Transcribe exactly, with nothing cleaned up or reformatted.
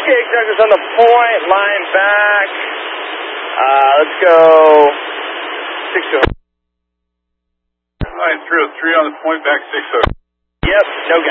Okay, Douglas on the point, line back. Uh, let's go six oh. Line three oh three on the point, back six oh. Yep, no guy.